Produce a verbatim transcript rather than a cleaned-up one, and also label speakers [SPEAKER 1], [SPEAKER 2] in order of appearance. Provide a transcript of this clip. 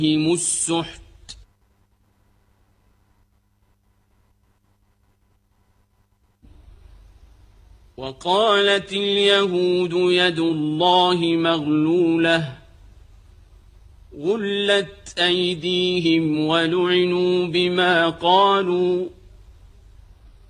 [SPEAKER 1] السحت وقالت اليهود يد الله مغلولة غلت أيديهم ولعنوا بما قالوا